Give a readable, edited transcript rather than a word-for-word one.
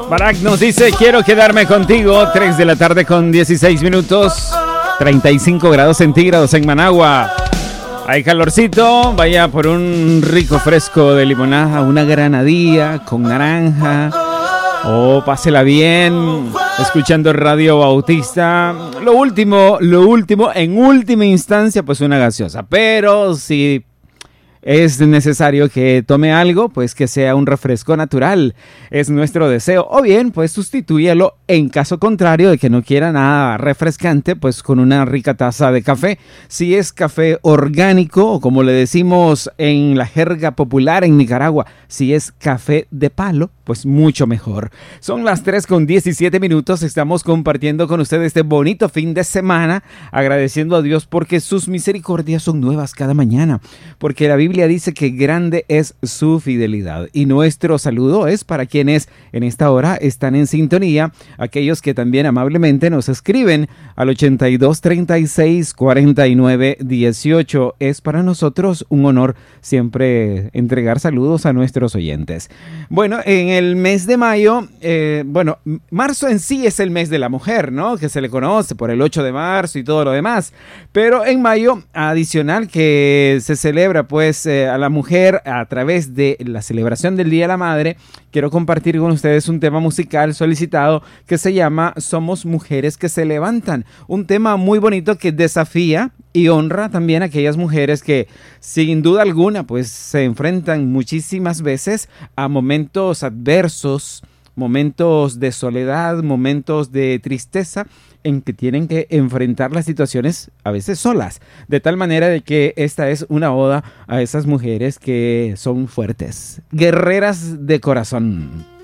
Barak nos dice, quiero quedarme contigo. 3 de la tarde con 16 minutos. 35 grados centígrados en Managua. Hay calorcito. Vaya por un rico fresco de limonada, una granadilla con naranja. O pásela bien escuchando Radio Bautista. Lo último, en última instancia, pues una gaseosa. Pero si es necesario que tome algo, pues que sea un refresco natural. Es nuestro deseo. O bien, pues sustitúyelo en caso contrario de que no quiera nada refrescante, pues con una rica taza de café. Si es café orgánico, o como le decimos en la jerga popular en Nicaragua, si es café de palo, pues mucho mejor. Son las 3:17. Estamos compartiendo con ustedes este bonito fin de semana, agradeciendo a Dios porque sus misericordias son nuevas cada mañana. Porque la Biblia dice que grande es su fidelidad. Y nuestro saludo es para quienes en esta hora están en sintonía, aquellos que también amablemente nos escriben al 82 36 49 18. Es para nosotros un honor siempre entregar saludos a nuestros oyentes. Bueno, en el mes de mayo, marzo en sí es el mes de la mujer, ¿no? Que se le conoce por el 8 de marzo y todo lo demás. Pero en mayo, adicional que se celebra pues a la mujer a través de la celebración del Día de la Madre, quiero compartir con ustedes un tema musical solicitado que se llama Somos Mujeres que se Levantan. Un tema muy bonito que desafía y honra también a aquellas mujeres que sin duda alguna pues se enfrentan muchísimas veces a momentos adversos, momentos de soledad, momentos de tristeza en que tienen que enfrentar las situaciones a veces solas, de tal manera de que esta es una oda a esas mujeres que son fuertes, guerreras de corazón.